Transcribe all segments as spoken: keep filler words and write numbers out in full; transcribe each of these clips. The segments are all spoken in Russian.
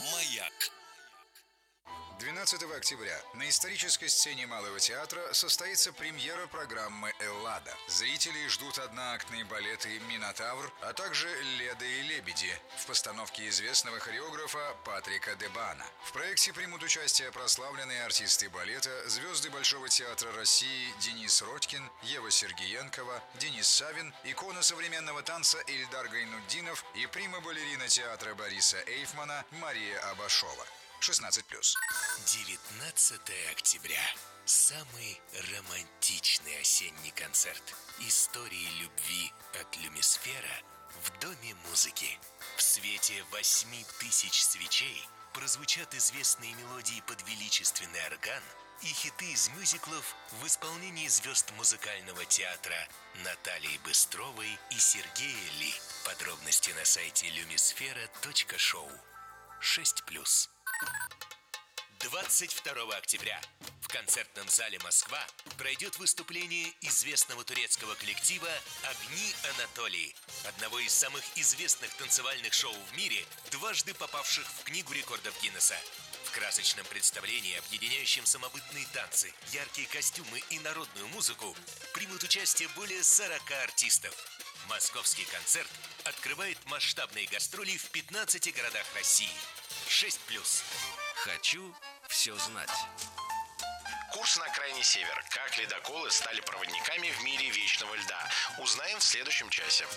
Маяк. двенадцатого октября на исторической сцене Малого театра состоится премьера программы «Эллада». Зрители ждут одноактные балеты «Минотавр», а также «Леда и лебеди» в постановке известного хореографа Патрика Дебана. В проекте примут участие прославленные артисты балета, звезды Большого театра России Денис Родькин, Ева Сергеенкова, Денис Савин, икона современного танца Ильдар Гайнутдинов и прима-балерина театра Бориса Эйфмана Мария Абашова. шестнадцать плюс. девятнадцатого октября. Самый романтичный осенний концерт истории любви от Люмисфера в Доме музыки. В свете восьми тысяч свечей прозвучат известные мелодии под величественный орган и хиты из мюзиклов в исполнении звезд музыкального театра Натальи Быстровой и Сергея Ли. Подробности на сайте люмисфера точка шоу. шесть плюс. двадцать второго октября в концертном зале «Москва» пройдет выступление известного турецкого коллектива «Огни Анатолии», одного из самых известных танцевальных шоу в мире, дважды попавших в Книгу рекордов Гиннесса. В красочном представлении, объединяющем самобытные танцы, яркие костюмы и народную музыку, примут участие более сорока артистов. Московский концерт открывает масштабные гастроли в пятнадцати городах России. шесть плюс. Хочу все знать. Курс на крайний север. Как ледоколы стали проводниками в мире вечного льда. Узнаем в следующем часе.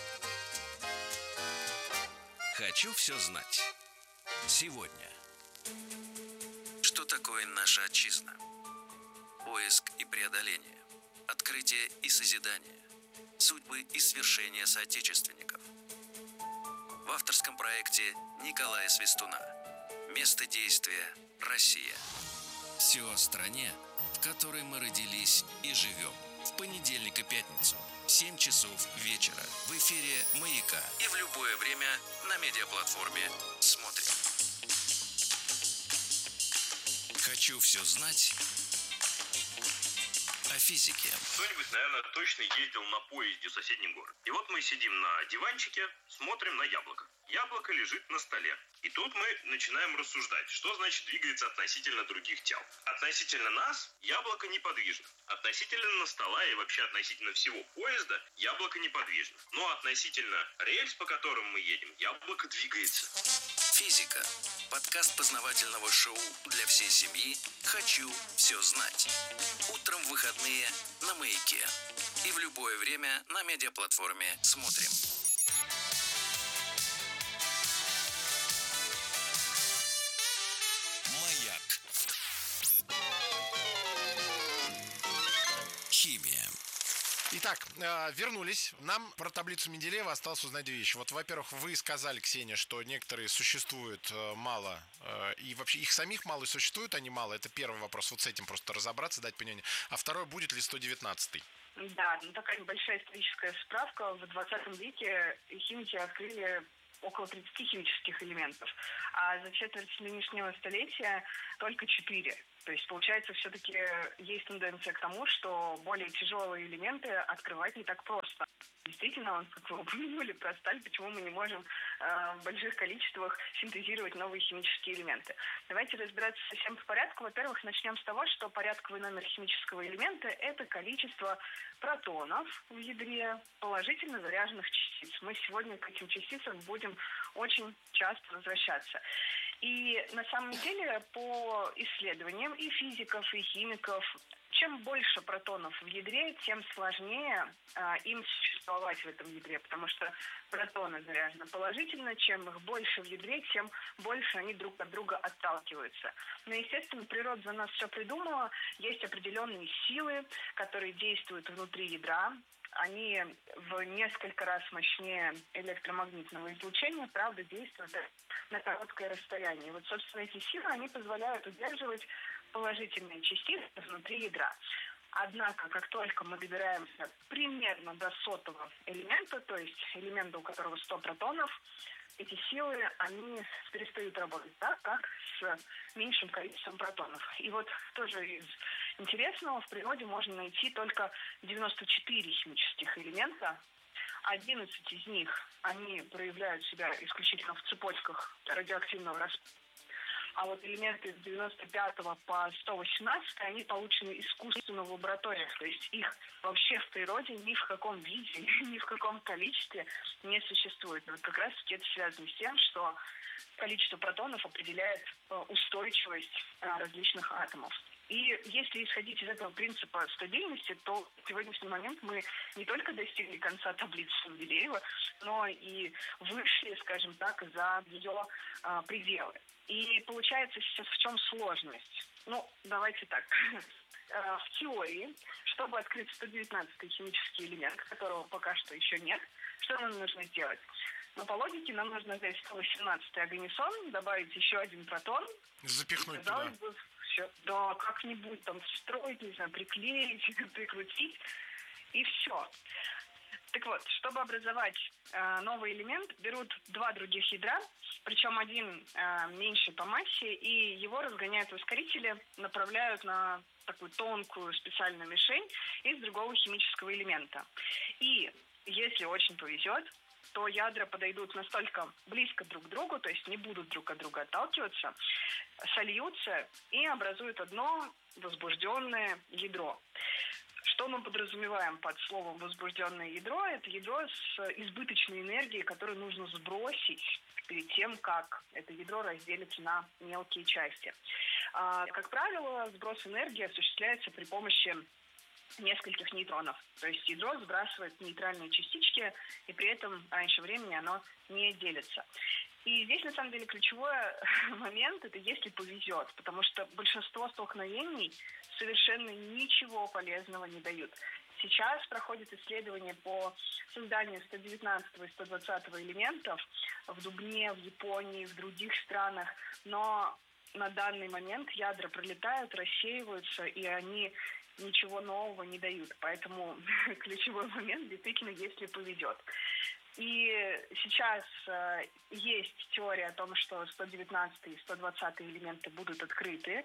Хочу все знать. Сегодня. Что такое наша отчизна? Поиск и преодоление. Открытие и созидание. Судьбы и свершения соотечественников. В авторском проекте Николая Свистуна. Место действия – Россия. Все о стране, в которой мы родились и живем. В понедельник и пятницу, семь часов вечера, в эфире «Маяка». И в любое время на медиаплатформе «Смотрим». Хочу все знать о физике. Кто-нибудь, наверное, точно ездил на поезде в соседний город. И вот мы сидим на диванчике, смотрим на яблоко. Яблоко лежит на столе. И тут мы начинаем рассуждать, что значит двигается относительно других тел. Относительно нас яблоко неподвижно. Относительно стола и вообще относительно всего поезда яблоко неподвижно. Но относительно рельс, по которым мы едем, яблоко двигается. Физика. Подкаст познавательного шоу для всей семьи «Хочу все знать». Утром в выходные на «Маяке». И в любое время на медиаплатформе «Смотрим». Маяк. Химия. Итак, вернулись. Нам про таблицу Менделеева осталось узнать две вещи. Вот, во-первых, вы сказали, Ксения, что некоторые существуют мало, и вообще их самих мало, и существуют они мало. Это первый вопрос. Вот с этим просто разобраться, дать понимание. А второй, будет ли сто девятнадцатый? Да, ну такая небольшая историческая справка. В двадцатом веке химики открыли около тридцати химических элементов, а за четверть нынешнего столетия только четыре. То есть, получается, все-таки есть тенденция к тому, что более тяжелые элементы открывать не так просто. Действительно, как вы упомянули про сталь, почему мы не можем э, в больших количествах синтезировать новые химические элементы. Давайте разбираться совсем по порядку. Во-первых, начнем с того, что порядковый номер химического элемента – это количество протонов в ядре положительно заряженных частиц. Мы сегодня к этим частицам будем очень часто возвращаться. И на самом деле по исследованиям и физиков, и химиков, чем больше протонов в ядре, тем сложнее э, им существовать в этом ядре, потому что протоны заряжены положительно, чем их больше в ядре, тем больше они друг от друга отталкиваются. Но, естественно, природа за нас все придумала, есть определенные силы, которые действуют внутри ядра. Они в несколько раз мощнее электромагнитного излучения, правда, действуют на короткое расстояние. Вот, собственно, эти силы, они позволяют удерживать положительные частицы внутри ядра. Однако, как только мы добираемся примерно до сотого элемента, то есть элемента, у которого сто протонов, эти силы, они перестают работать так, как с меньшим количеством протонов. И вот тоже из интересного, в природе можно найти только девяносто четыре химических элемента. одиннадцать из них, они проявляют себя исключительно в цепочках радиоактивного распада. а вот элементы с девяносто пятого по сто восемнадцатый, они получены искусственно в лабораториях, то есть их вообще в природе ни в каком виде, ни в каком количестве не существует. Но вот как раз-таки это связано с тем, что количество протонов определяет устойчивость различных атомов. И если исходить из этого принципа стабильности, то в сегодняшний момент мы не только достигли конца таблицы Менделеева, но и вышли, скажем так, за ее а, пределы. И получается сейчас в чем сложность? Ну, давайте так. В теории, чтобы открыть сто девятнадцатый химический элемент, которого пока что еще нет, что нам нужно сделать? Но по логике нам нужно взять сто восемнадцатый агонисон, добавить еще один протон. Запихнуть туда. Бы, все, да, как-нибудь там встроить, не знаю, приклеить, прикрутить, и все. Так вот, чтобы образовать э, новый элемент, берут два других ядра, причем один э, меньше по массе, и его разгоняют в ускорителе, направляют на такую тонкую специальную мишень из другого химического элемента. И если очень повезет, то ядра подойдут настолько близко друг к другу, то есть не будут друг от друга отталкиваться, сольются и образуют одно возбужденное ядро. Что мы подразумеваем под словом «возбужденное ядро»? Это ядро с избыточной энергией, которую нужно сбросить перед тем, как это ядро разделится на мелкие части. Как правило, сброс энергии осуществляется при помощи нескольких нейтронов. То есть ядро сбрасывает нейтральные частички, и при этом раньше времени оно не делится. И здесь, на самом деле, ключевой момент – это если повезет, потому что большинство столкновений совершенно ничего полезного не дают. Сейчас проходят исследования по созданию сто девятнадцатого и сто двадцатого элементов в Дубне, в Японии, в других странах, но на данный момент ядра пролетают, рассеиваются, и они ничего нового не дают. Поэтому ключевой момент действительно, если повезет. И сейчас э, есть теория о том, что сто девятнадцатый и сто двадцатый элементы будут открыты,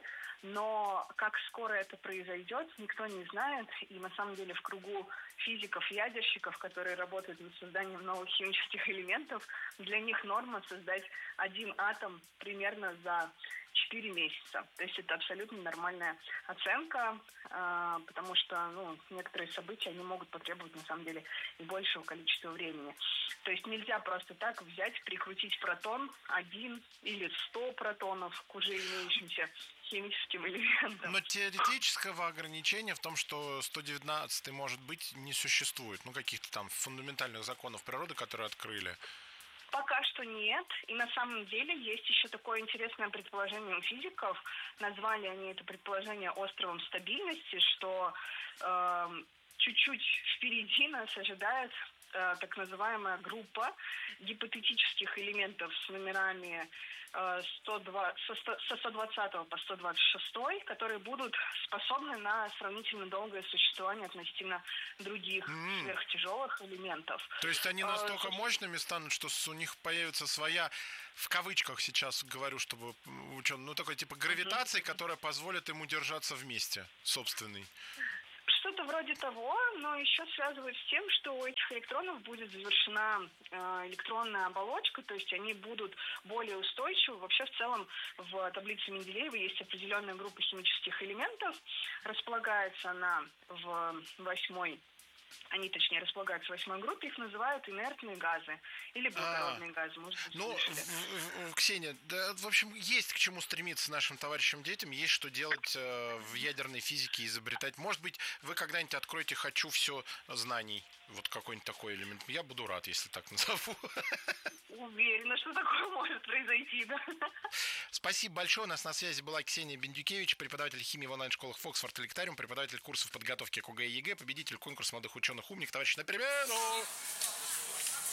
но как скоро это произойдет, никто не знает. И на самом деле в кругу физиков-ядерщиков, которые работают над созданием новых химических элементов, для них норма создать один атом примерно за четыре месяца. То есть это абсолютно нормальная оценка, э, потому что ну, некоторые события они могут потребовать на самом деле и большего количества времени. То есть нельзя просто так взять, прикрутить протон один или сто протонов к уже имеющимся химическим элементам. Но теоретического ограничения в том, что сто девятнадцатый может быть, не существует. Ну, каких-то там фундаментальных законов природы, которые открыли. Пока что нет. И на самом деле есть еще такое интересное предположение у физиков. Назвали они это предположение островом стабильности, что э, чуть-чуть впереди нас ожидает э, так называемая группа гипотетических элементов с номерами э, сто два, со, со сто двадцатого по сто двадцать шестой, которые будут способны на сравнительно долгое существование относительно других mm. сверхтяжелых элементов. То есть они настолько мощными станут, что у них появится своя, в кавычках сейчас говорю, чтобы ученый, ну такой типа гравитации, mm-hmm. которая позволит им удержаться вместе, собственный. Что-то вроде того, но еще связывают с тем, что у этих электронов будет завершена э, электронная оболочка, то есть они будут более устойчивы. Вообще, в целом, в таблице Менделеева есть определенная группа химических элементов. Располагается она в восьмой, они, точнее, располагаются в восьмой группе, их называют инертные газы или благородные а, газы. Может быть, ну, в, в, Ксения, да, в общем, есть к чему стремиться нашим товарищам-детям, есть что делать э, в ядерной физике, изобретать. Может быть, вы когда-нибудь откроете «Хочу все знаний», вот какой-нибудь такой элемент. Я буду рад, если так назову. Уверена, что такое может произойти, да. Спасибо большое. У нас на связи была Ксения Бендюкевич, преподаватель химии в онлайн-школах Фоксфорд Электариум, преподаватель курсов подготовки к ОГЭ и ЕГЭ, победитель конкурса молодых ученых умник. Товарищи, на перемену!